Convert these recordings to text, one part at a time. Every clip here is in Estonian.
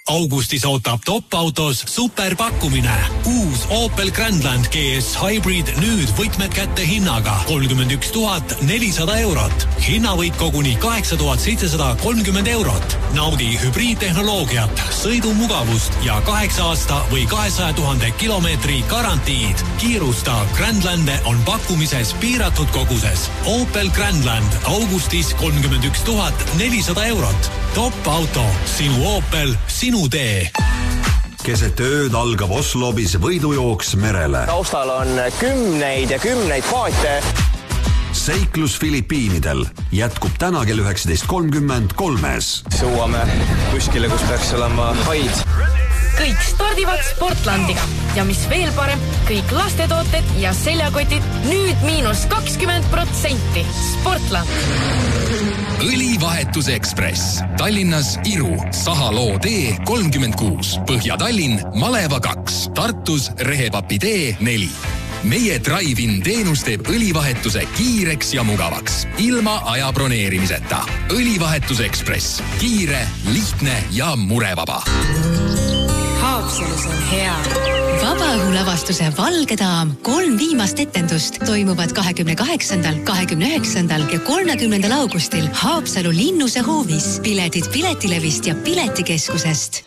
Augustis ootab top-autos superpakkumine. Uus Opel Grandland GS Hybrid nüüd võtmed kätte hinnaga 31 400 eurot. Hinnavõit koguni 8730 eurot. Naudi hübriidtehnoloogiat, sõidumugavust ja 8 aasta või 200 000 kilomeetri garantiid. Kiirusta, Grandlande on pakkumises piiratud koguses. Opel Grandland augustis 31 400 eurot. Top-auto, sinu Opel, sinu tee. Keset ööd algab Oslobis võidujooks merele. Taustal on kümneid ja kümneid paate. Seiklus Filipiinidel jätkub täna kell 19.30 3-s. Sõuame kuskile, kus peaks olema haid. Kõik stardivad Sportlandiga. Ja mis veel parem, kõik lastetooted ja seljakotid nüüd -20%. Sportland. Õlivahetuse Ekspress. Tallinnas Iru, Sahaloo tee 36, Põhja-Tallinn, Maleva 2, Tartus Rehepapi tee 4. Meie Drive-in teenus teeb õlivahetuse kiireks ja mugavaks, ilma aja broneerimiseta. Õlivahetuse Ekspress. Kiire, lihtne ja murevaba. Haapsalus on hea. Vabaõhulavastuse Valge daam 3 viimast etendust toimuvad 28., 29. ja 30. augustil Haapsalu Linnuse hoovis. Piletid Piletilevist ja Piletikeskusest.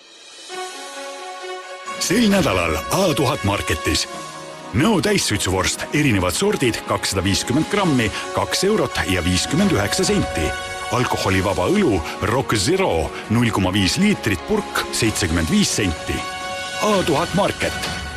Sel nädalal A1000 Marketis. Nõu täissuitsuvorst, erinevad sordid 250 grammi, 2 eurot ja 59 senti. Alkoholivaba õlu Rock Zero 0,5 liitrit purk 75 senti. A1000 Market.